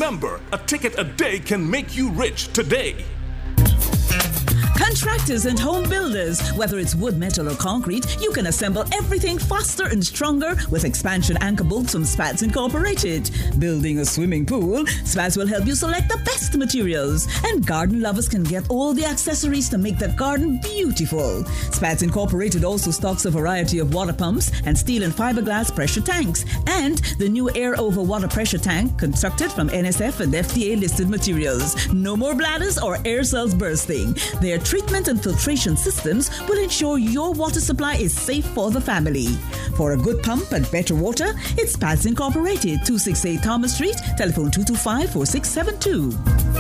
Remember, a ticket a day can make you rich today. Contractors and home builders, whether it's wood, metal, or concrete, you can assemble everything faster and stronger with expansion anchor bolts from Spats Incorporated. Building a swimming pool, Spats will help you select the best materials. And garden lovers can get all the accessories to make the garden beautiful. Spats Incorporated also stocks a variety of water pumps and steel and fiberglass pressure tanks. And the new air over water pressure tank constructed from NSF and FDA listed materials. No more bladders or air cells bursting. Their treatment and filtration systems will ensure your water supply is safe for the family. For a good pump and better water, it's Spats Incorporated, 268 Thomas Street, telephone 225-4672.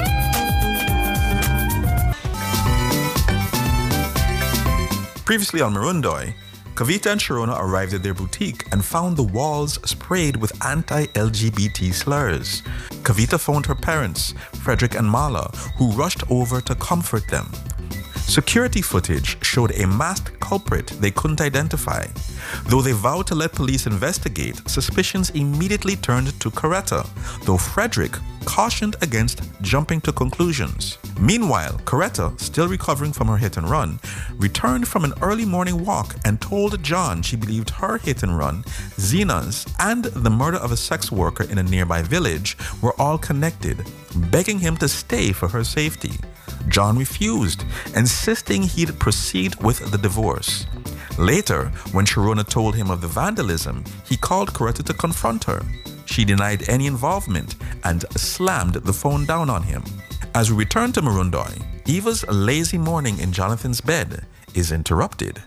Previously on Marundoy, Kavita and Sharona arrived at their boutique and found the walls sprayed with anti-LGBT slurs. Kavita phoned her parents, Frederick and Mala, who rushed over to comfort them. Security footage showed a masked culprit they couldn't identify. Though they vowed to let police investigate, suspicions immediately turned to Coretta, though Frederick cautioned against jumping to conclusions. Meanwhile, Coretta, still recovering from her hit and run, returned from an early morning walk and told John she believed her hit and run, Zena's, and the murder of a sex worker in a nearby village were all connected, begging him to stay for her safety. John refused, insisting he'd proceed with the divorce. Later, when Sharona told him of the vandalism, he called Coretta to confront her. She denied any involvement and slammed the phone down on him. As we return to Marundoy, Eva's lazy morning in Jonathan's bed is interrupted.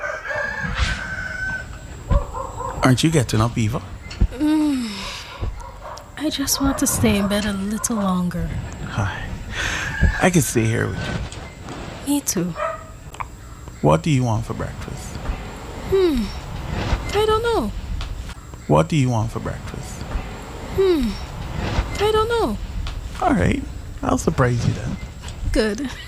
Aren't you getting up, Eva? I just want to stay in bed a little longer. Hi. I can stay here with you. Me too. What do you want for breakfast? I don't know. What do you want for breakfast? I don't know. All right. I'll surprise you then. Good.